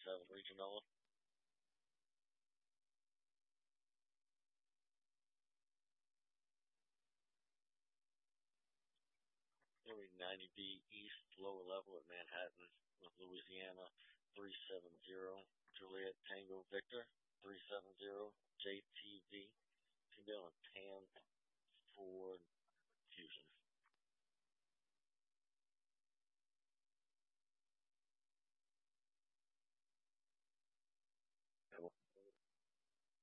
37 Regional. Area 90B East, lower level at Manhattan with Louisiana 370. Juliet Tango Victor 370 JTV. Female and Tan Ford Fusion.